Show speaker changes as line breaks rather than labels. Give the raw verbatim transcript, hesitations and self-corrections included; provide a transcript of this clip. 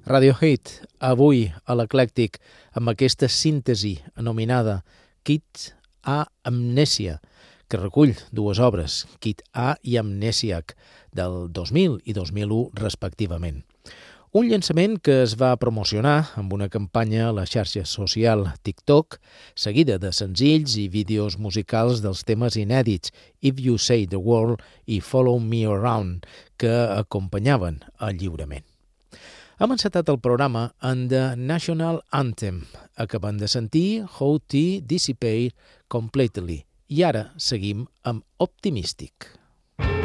Radiohead, avui a l'Eclèctic, amb aquesta síntesi anomenada Kid A Amnesia, que recull dues obres, Kid A i Amnesiac, del dos mil i dos mil u respectivament. Un llançament que es va promocionar amb una campanya a la xarxa social TikTok, seguida de senzills i vídeos musicals dels temes inèdits If You Say the World i Follow Me Around, que acompanyaven el lliurament. Hem encetat el programa en The National Anthem, acabant de sentir How to Dissipate Completely, i ara seguim amb Optimistic.